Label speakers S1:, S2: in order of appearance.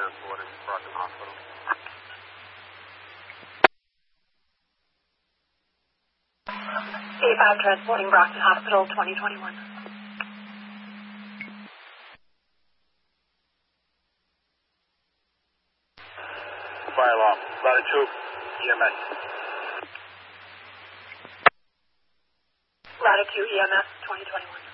S1: transporting Brockton Hospital.
S2: A5 transporting Brockton Hospital, 2021.
S1: Fire alarm. Latitude EMS.
S2: Latitude EMS, 2021.